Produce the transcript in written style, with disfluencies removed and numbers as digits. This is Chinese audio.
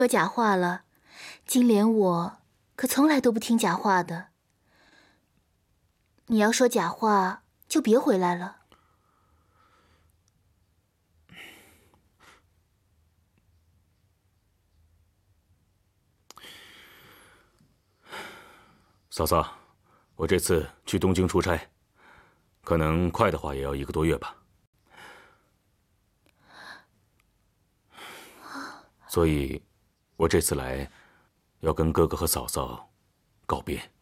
说假话了，金莲我可从来都不听假话的。你要说假话，就别回来了。 嫂嫂，我这次去东京出差，可能快的话也要1个多月吧。所以，我这次来，要跟哥哥和嫂嫂告别。